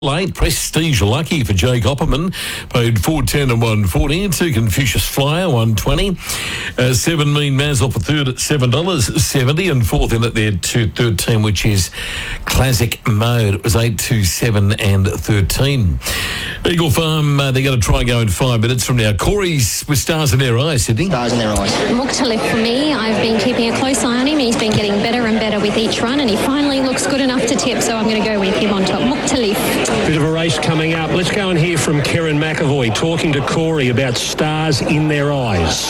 Late Prestige Lucky for Jake Opperman, paid $4.10 and $1.40. 2 Confucius Flyer, $1.20. 7 Mean Mazel for third at $7.70, and fourth in at there $2.13, which is Classic Mode. It was 8, 2, 7 and 13. Eagle Farm, they're going to try going 5 minutes from now. Corey's with Stars in Their Eyes, Sydney. Stars in Their Eyes. Mukhtalif for me. I've been keeping a close eye on him. He's been getting better and better with each run, and he finally looks good enough to tip, so I'm going to go with him on top. Mukhtalif. Bit of a race coming up. Let's go and hear from Karen McAvoy talking to Corey about Stars in Their Eyes.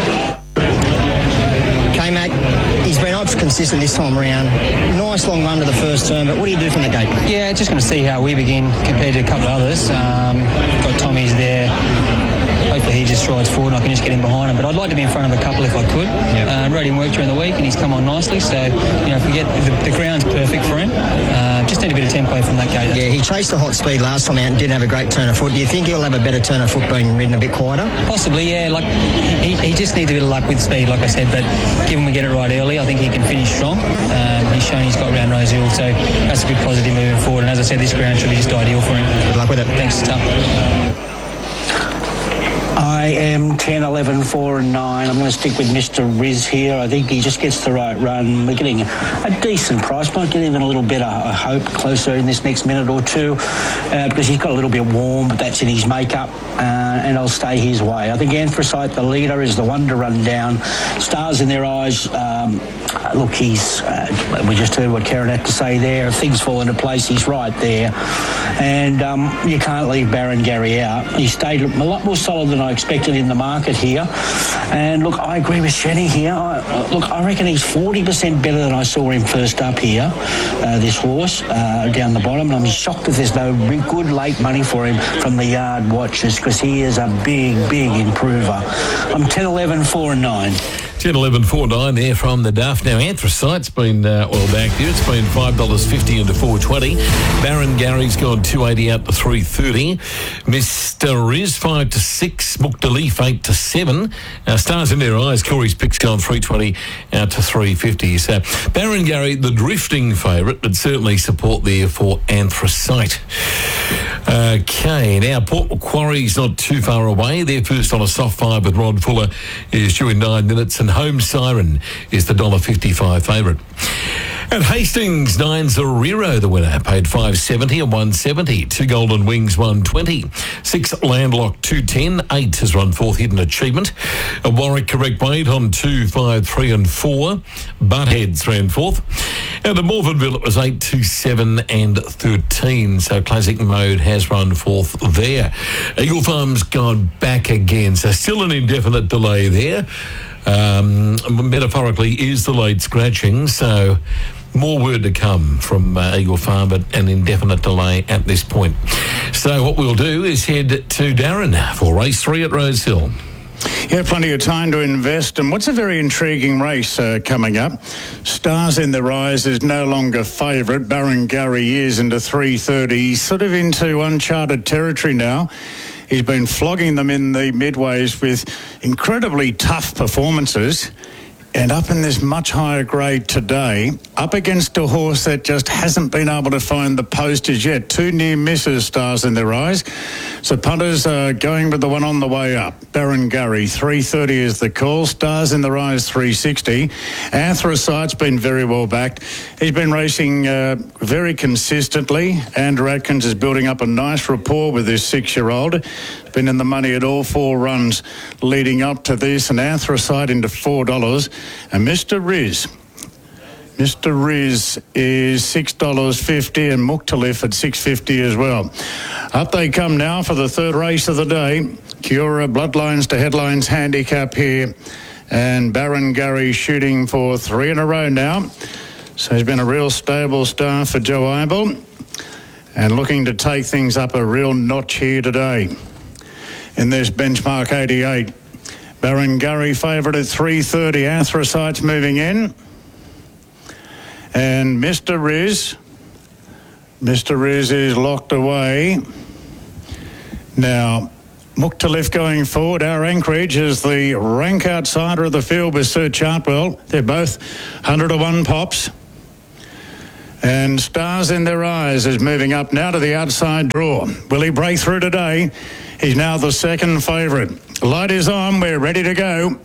K-Mac, he's been ultra consistent this time around. Nice long run to the first turn, but what do you do from the gate? Yeah, just going to see how we begin compared to a couple of others. Got Tommy's there. Hopefully he just strides forward and I can just get in behind him. But I'd like to be in front of a couple if I could. Yep. Rode him work during the week and he's come on nicely. So, if we get the ground's perfect for him, just need a bit of tempo from that gate. Yeah, he chased the hot speed last time out and didn't have a great turn of foot. Do you think he'll have a better turn of foot being ridden a bit quieter? Possibly, yeah. Like he just needs a bit of luck with speed, like I said. But given we get it right early, I think he can finish strong. He's shown he's got round Rose Hill, so that's a good positive moving forward. And as I said, this ground should be just ideal for him. Good luck with it. Thanks, Tom. I am 10, 11, 4 and 9. I'm going to stick with Mr. Riz here. I think he just gets the right run. We're getting a decent price. Might get even a little better, I hope, closer in this next minute or two because he's got a little bit warm, but that's in his makeup and I'll stay his way. I think Anthracite, the leader, is the one to run down. Stars in Their Eyes. Look, he's... we just heard what Karen had to say there. If things fall into place, he's right there. And you can't leave Baron Gary out. He stayed a lot more solid than I expected in the market here. And look, I agree with Shenny here. I reckon he's 40% better than I saw him first up here, this horse, down the bottom. And I'm shocked if there's no good late money for him from the yard watchers because he is a big, big improver. I'm 10, 11, 4 and 9. 10, 11, 4, 9 there from the Duff. Now, Anthracite's been oil back there. It's been $5.50 into $4.20. Baron Gary's gone $2.80 out to $3.30. Mr. Riz, 5 to 6. Mukhtalif, 8 to 7. Stars in Their Eyes, Corey's picks gone $3.20 out to $3.50. So, Baron Gary, the drifting favourite, but certainly support there for Anthracite. Okay, now Port Macquarie's not too far away. They're first on a soft 5 with Rod Fuller is due in 9 minutes, and Home Siren is the $1.55 favourite. At Hastings, 9 Zerero, the winner, paid $5.70 and $1.70. 2 Golden Wings, $1.20. 6 Landlocked, $2.10. 8 has run fourth, Hidden Achievement. A Warwick Correct Weight on 2, 5, 3 and 4. Buttheads ran fourth. And at Morvenville, it was 8, 2, 7 and 13. So Classic Mode has run fourth there. Eagle Farm's gone back again, so still an indefinite delay there. Metaphorically is the late scratching, so more word to come from Eagle Farm, but an indefinite delay at this point. So what we'll do is head to Darren for race 3 at Rose Hill. Yeah, plenty of time to invest. And what's a very intriguing race coming up? Stars in Their Eyes is no longer favourite. Baron Gary is into $3.30. He's sort of into uncharted territory now. He's been flogging them in the midways with incredibly tough performances. And up in this much higher grade today, up against a horse that just hasn't been able to find the posters yet. 2 near misses, Stars in Their Eyes. So punters are going with the one on the way up. Baron Gary, $3.30 is the call. Stars in Their Eyes, $3.60. Anthracite's been very well backed. He's been racing very consistently. Andrew Atkins is building up a nice rapport with this 6-year-old. Been in the money at all 4 runs leading up to this, and Anthracite into $4. And Mr. Riz is $6.50, and Mukhtalif at $6.50 as well. Up they come now for the third race of the day. Cura Bloodlines to Headlines handicap here, and Baron Gary shooting for 3 in a row now. So he's been a real stable star for Joe Eibel, and looking to take things up a real notch here today in this benchmark 88. Baron Gary favourite at $3.30. Anthracite's moving in. And Mr. Riz is locked away. Now, Mukhtalif going forward. Our Anchorage is the rank outsider of the field with Sir Chartwell. They're both 100 to 1 pops. And Stars in Their Eyes is moving up now to the outside draw. Will he break through today? He's now the second favourite. Light is on. We're ready to go.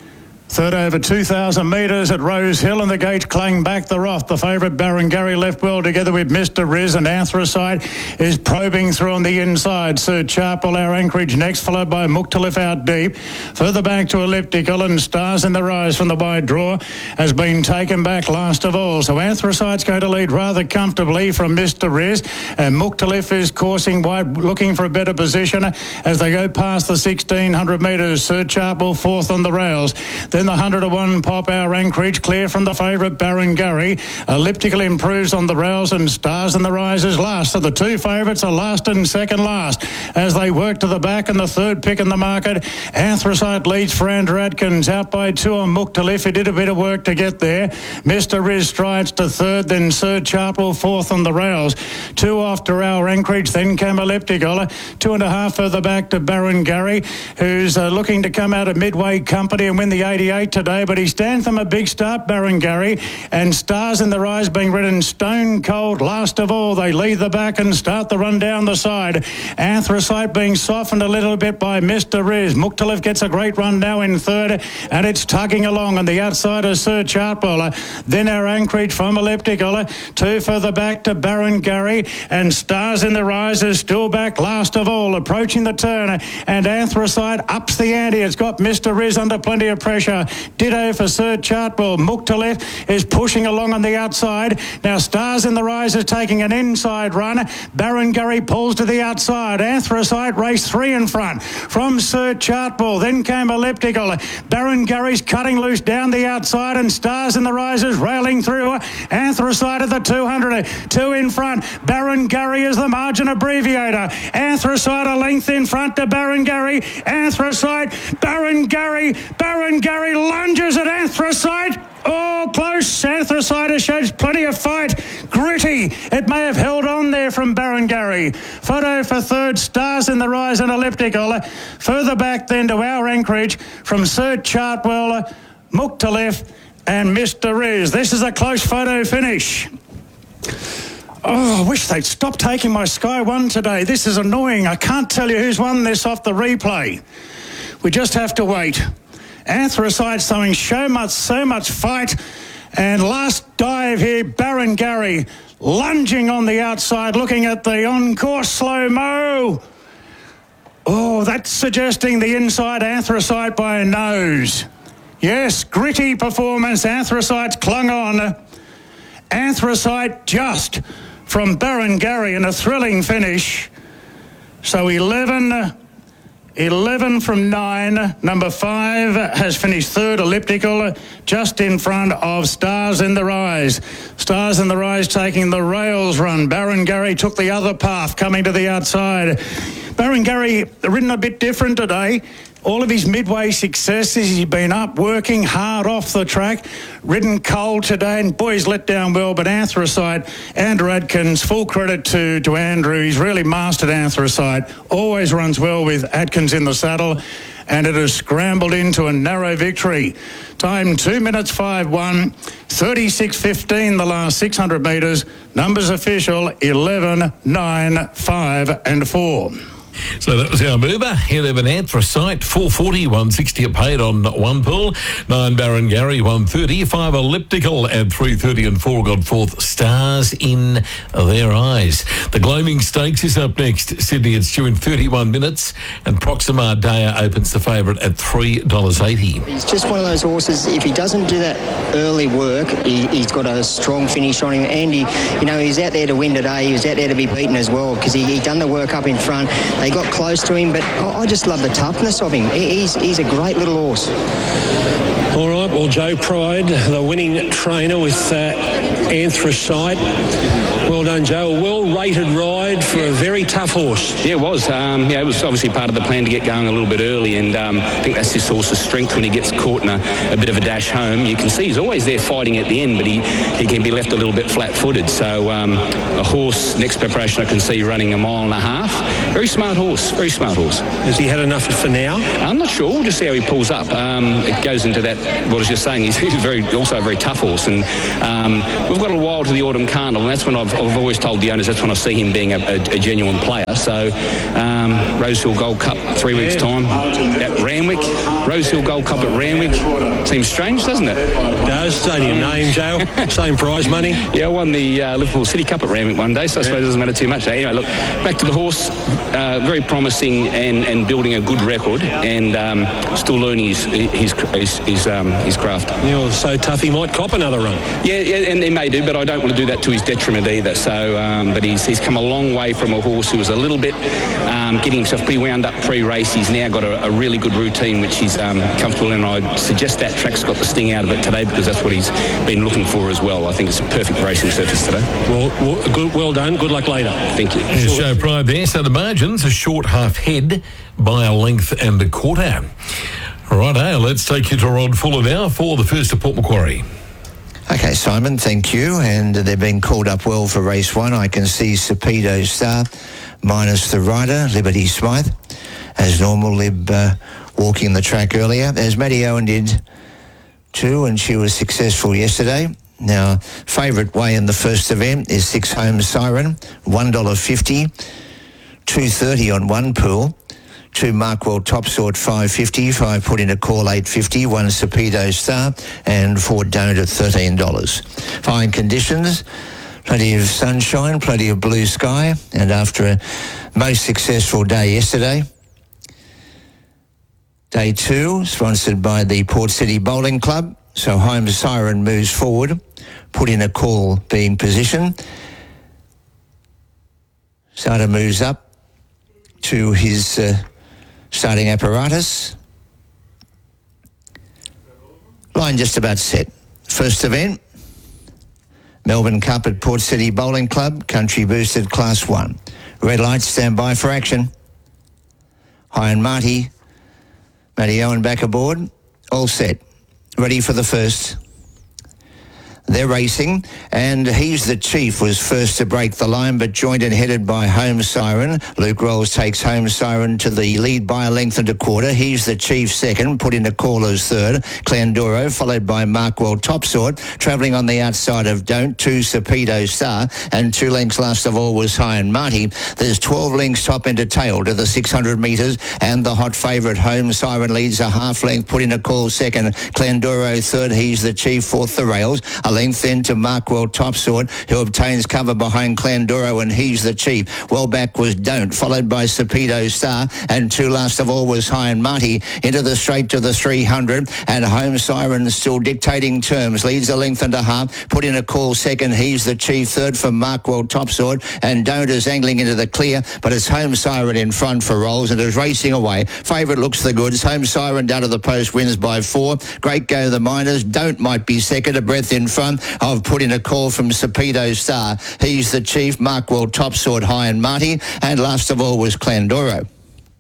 Third over 2,000 metres at Rose Hill, and the gates clang back. They're off. The favourite Barrengarry left well together with Mr. Riz, and Anthracite is probing through on the inside. Sir Charpel, our anchorage next, followed by Mukhtalif out deep. Further back to Elliptical, and Stars in the Rise from the wide draw has been taken back last of all. So Anthracite's going to lead rather comfortably from Mr. Riz, and Mukhtalif is coursing wide, looking for a better position as they go past the 1,600 metres. Sir Charpel fourth on the rails. Then the 100-to-1 Pop, our anchorage, clear from the favourite Barrengarry. Elliptical improves on the rails, and Stars in the Rise is last. So the two favourites are last and second last as they work to the back, and the third pick in the market. Anthracite leads for Andrew Adkins, out by two on Mukhtalif. He did a bit of work to get there. Mr. Riz strides to third, then Sir Charpel fourth on the rails. Two off to our anchorage, then came Elliptical. 2.5 further back to Barrengarry, who's looking to come out of Midway Company and win the 88 today, but he stands them a big start, Barrengarry, and Stars in the Rise being ridden stone cold. Last of all, they lead the back and start the run down the side. Anthracite being softened a little bit by Mr. Riz. Mukhtalif gets a great run now in third, and it's tugging along on the outside of Sir Chartwell. Then our anchorage from Elliptical. Two further back to Barrengarry, and Stars in the Rise is still back last of all, approaching the turn, and Anthracite ups the ante. It's got Mr. Riz under plenty of pressure. Ditto for Sir Chartwell. Mukhtalif is pushing along on the outside. Now Stars in the Rise is taking an inside run. Barrengarry pulls to the outside. Anthracite race three in front from Sir Chartwell. Then came Elliptical. Barrengarry's cutting loose down the outside, and Stars in the Rise is railing through. Anthracite at the 200. Two in front. Barrengarry is the margin abbreviator. Anthracite a length in front to Barrengarry. Anthracite, Barrengarry lunges at Anthracite. Oh, close. Anthracite shows plenty of fight. Gritty. It may have held on there from Barrengarry. Photo for third, Stars in the Rise and Elliptical. Further back then to our anchorage from Sir Chartwell, Mukhtalif and Mr. Riz. This is a close photo finish. Oh, I wish they'd stop taking my Sky One today. This is annoying. I can't tell you who's won this off the replay. We just have to wait. Anthracite showing so much fight. And last dive here, Barrengarry lunging on the outside, looking at the on-course slow-mo. Oh, that's suggesting the inside Anthracite by a nose. Yes, gritty performance. Anthracite's clung on. Anthracite just from Barrengarry in a thrilling finish. So 11 from 9. Number 5 has finished third, Elliptical, just in front of Stars in the Rise. Stars in the Rise taking the rails run. Barrengarry took the other path, coming to the outside. Barrengarry ridden a bit different today. All of his midway successes, he's been up, working hard off the track, ridden cold today, and boy, he's let down well. But Anthracite, Andrew Adkins, full credit to Andrew. He's really mastered Anthracite, always runs well with Adkins in the saddle, and it has scrambled into a narrow victory. Time 2 minutes 5:1, 36:15 the last 600 metres. Numbers official 11, 9, 5 and 4. So that was our mover. 11 Anthracite, 440, 160 a paid on one pull. 9 Barrengarry, 130. 5 Elliptical at 330 and 4 got fourth. Stars in Their Eyes. The Gloaming Stakes is up next. Sydney, it's due in 31 minutes, and Proxima Dea opens the favourite at $3.80. He's just one of those horses, if he doesn't do that early work, he's got a strong finish on him. Andy, he's out there to win today. He was out there to be beaten as well, because he done the work up in front. They got close to him, but I just love the toughness of him. He's a great little horse. All right, well, Joe Pride, the winning trainer with Anthracite. Well done, Joe. A well-rated ride for a very tough horse. Yeah, it was. It was obviously part of the plan to get going a little bit early, and I think that's this horse's strength when he gets caught in a bit of a dash home. You can see he's always there fighting at the end, but he can be left a little bit flat-footed. So a horse, next preparation, I can see running 1.5 miles. Very smart horse, very smart horse. Has he had enough for now? I'm not sure. We'll just see how he pulls up. It goes into that, what I was just saying, he's also a very tough horse, and we've got a while to the Autumn Carnival, and that's when I've always told the owners that's when I see him being a genuine player. So Rosehill Gold Cup 3 weeks' time at Randwick. Rosehill Gold Cup at Randwick. Seems strange, doesn't it? It does. Stadium name, Joe. Same prize money. Yeah, I won the Liverpool City Cup at Randwick one day, so I suppose it doesn't matter too much. Anyway, look, back to the horse. Very promising and building a good record, and still learning his craft. You're so tough he might cop another run. Yeah, and he may do, but I don't want to do that to his detriment either. So, but he's come a long way from a horse who was a little bit getting himself pretty wound up pre-race. He's now got a really good routine, which he's comfortable in. I suggest that track's got the sting out of it today, because that's what he's been looking for as well. I think it's a perfect racing surface today. Well done. Good luck later. Thank you. Yeah, show pride there. So the margins, a short half head by a length and a quarter. Righto, let's take you to Rod Fuller now for the first of Port Macquarie. Okay, Simon, thank you. And they've been called up well for race 1. I can see Serpedo Star minus the rider, Liberty Smythe. As normal, Lib walking the track earlier, as Maddie Owen did too, and she was successful yesterday. Now, favourite way in the first event is 6 Home Siren, $1.50, $2.30 on one pool. 2 Markwell Top Sort, $5.50, 5 put in a call, $8.50, 1 Serpedo Star, and 4 Don't at $13. Fine conditions, plenty of sunshine, plenty of blue sky, and after a most successful day yesterday, Day 2, sponsored by the Port City Bowling Club. So Home Siren moves forward, put in a call being positioned. Starter moves up to his starting apparatus. Line just about set. First event, Melbourne Cup at Port City Bowling Club, country boosted Class 1. Red lights, stand by for action. High and Matty Owen back aboard, all set, ready for the first. They're racing, and He's the Chief was first to break the line, but joined and headed by Home Siren. Luke Rolls takes Home Siren to the lead by a length and a quarter. He's the Chief second, put in a caller's third. Clanduro, followed by Markwell Top Sort, travelling on the outside of Don't, 2 Serpedo Star, and 2 lengths last of all was High and Marty. There's 12 lengths top end to tail to the 600 metres, and the hot favourite Home Siren leads a half length, put in a call second. Clanduro third, He's the Chief fourth, the rails. A length then to Markwell Top Sort, who obtains cover behind Clanduro, and He's the Chief. Well back was Don't, followed by Serpedo Star, and 2 last of all was High and Marty. Into the straight to the 300, and Home Siren still dictating terms, leads a length and a half, put in a call second. He's the Chief third for Markwell Top Sort, and Don't is angling into the clear, but it's Home Siren in front for Rolls and is racing away. Favourite looks the goods. Home Siren down to the post, wins by 4. Great go the Miners. Don't might be second, a breath in front. I've put in a call from Serpedo Star. He's the Chief, Markwell Top Sort, High and Marty, and last of all was Clanduro.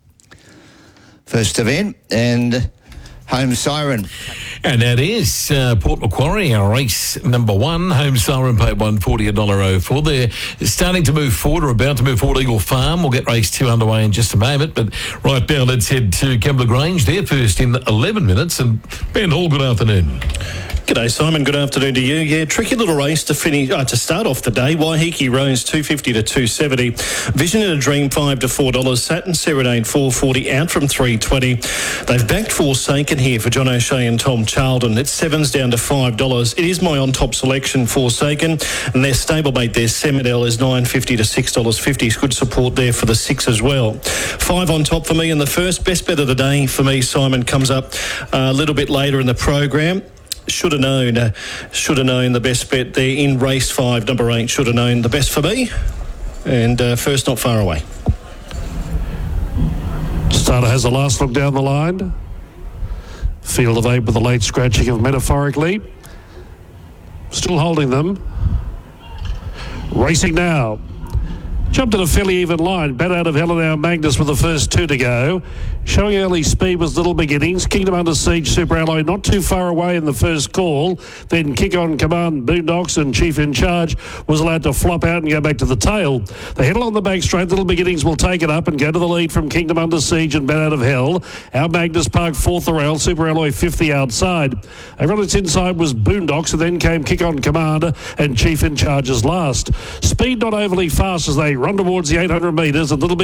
First event, and Home Siren. And that is Port Macquarie, our race number 1. Home Siren paid $140, $1.04. They're starting to move forward, or about to move forward. Eagle Farm will get race 2 underway in just a moment. But right now, let's head to Kembla Grange. They're first in 11 minutes. And Ben Hall, good afternoon. G'day, Simon. Good afternoon to you. Yeah, tricky little race to finish to start off the day. Waiheke Rose $2.50 to $2.70. Vision in a Dream $5 to $4. Saturn Serenade $4.40 out from $3.20. They've backed Forsaken here for John O'Shea and Tom Charlton. It's 7s down to $5. It is my on top selection, Forsaken, and their stablemate there, Semidel, is $9.50 to $6.50. Good support there for the 6 as well. 5 on top for me in the first. Best bet of the day for me, Simon, comes up a little bit later in the program. Should have known the best bet there in race 5, number 8. Should have known the best for me, and first not far away. Starter has a last look down the line. Field of 8 with a late scratching of Metaphorically. Still holding them. Racing now. Jumped at a fairly even line. Bat Out of Hell and Our Magnus with the first two to go. Showing early speed was Little Beginnings. Kingdom Under Siege, Super Alloy not too far away in the first call. Then Kick On Command, Boondocks and Chief in Charge was allowed to flop out and go back to the tail. They head along the back straight. Little Beginnings will take it up and go to the lead from Kingdom Under Siege and Bat Out of Hell. Our Magnus Park fourth the rail. Super Alloy fifth the outside. Over on its inside was Boondocks, and then came Kick On Command and Chief in Charge as last. Speed not overly fast as they run towards the 800 metres, and Little